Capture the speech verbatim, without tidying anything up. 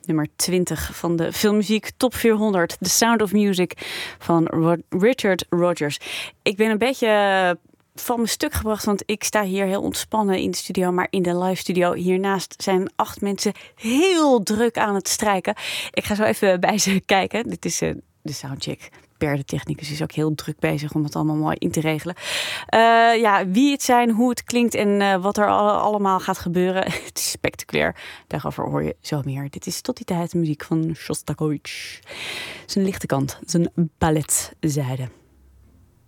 nummer twintig van de filmmuziek Top vierhonderd. The Sound of Music van Rod- Richard Rodgers. Ik ben een beetje van mijn stuk gebracht, want ik sta hier heel ontspannen in de studio, maar in de live studio hiernaast zijn acht mensen heel druk aan het strijken. Ik ga zo even bij ze kijken. Dit is uh, de soundcheck. Per de technicus is ook heel druk bezig om het allemaal mooi in te regelen. Uh, ja, wie het zijn, hoe het klinkt en uh, wat er al, allemaal gaat gebeuren. Het is spectaculair. Daarover hoor je zo meer. Dit is tot die tijd muziek van Shostakovich. Zijn lichte kant, zijn balletzijde.